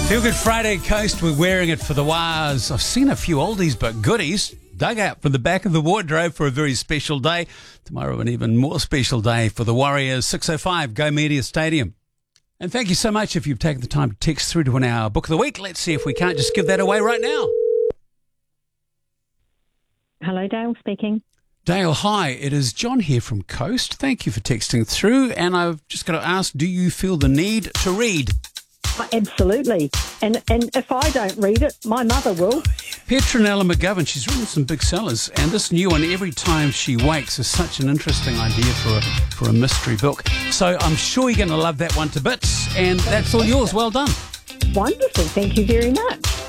Feel Good Friday Coast, we're wearing it for the wires. I've seen a few oldies but goodies dug out from the back of the wardrobe for a very special day. Tomorrow an even more special day for the Warriors. 6:05 Go Media Stadium. And thank you so much if you've taken the time to text through to an hour book of the week. Let's see if we can't just give that away right now. Hello, Dale speaking. Dale, hi. It is John here from Coast. Thank you for texting through. And I've just got to ask, do you feel the need to read? Absolutely. And if I don't read it, my mother will. Petronella McGovern, she's written some big sellers, and this new one, Every Time She Wakes, is such an interesting idea for a mystery book. So I'm sure you're going to love that one to bits, and that's all yours. Well done. Wonderful. Thank you very much.